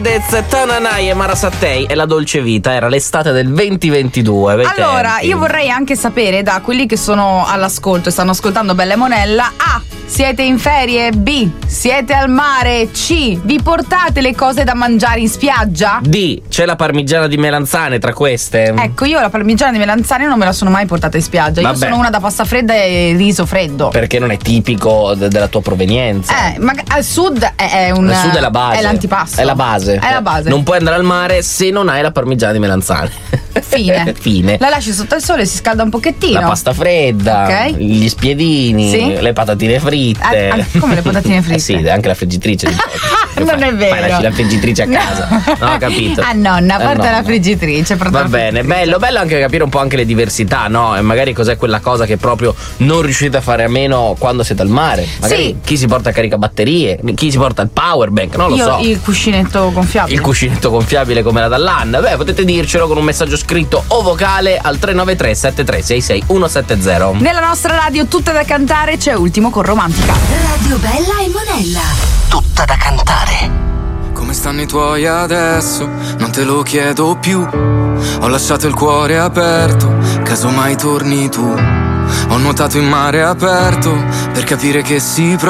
Tananai e Mara Sattei e La Dolce Vita, era l'estate del 2022. Allora, io vorrei anche sapere da quelli che sono all'ascolto e stanno ascoltando Bella e Monella: A, siete in ferie? B, siete al mare? C, vi portate le cose da mangiare in spiaggia? D, c'è la parmigiana di melanzane tra queste? Ecco, io la parmigiana di melanzane non me la sono mai portata in spiaggia. Vabbè. Io sono una da pasta fredda e riso freddo. Perché non è tipico della tua provenienza. Ma al sud è un. Al sud è la base. È l'antipasto. È la base. È la base. Non puoi andare al mare se non hai la parmigiana di melanzane. Fine. Fine. La lasci sotto il sole, si scalda un pochettino. La pasta fredda, Ok. gli spiedini, Sì. le patatine fritte. Come le patatine fritte? Sì, anche la friggitrice. Non è vero. Lasci la friggitrice a casa. No, ho capito. Ah, nonna, porta la friggitrice. Va bene, bello anche capire un po' anche le diversità, no? E magari cos'è quella cosa che proprio non riuscite a fare a meno quando siete al mare. Magari Sì. chi si porta caricabatterie, chi si porta il power bank, non lo Io so. il cuscinetto gonfiabile. Il cuscinetto gonfiabile come la Dallan. Beh, potete dircelo con un messaggio scritto o vocale al 393 7366 170. Nella nostra radio tutta da cantare c'è Ultimo con Romantica. Radio Bella e Monella. Tutta da cantare. Come stanno i tuoi adesso? Non te lo chiedo più. Ho lasciato il cuore aperto, casomai torni tu. Ho nuotato in mare aperto per capire che si prova.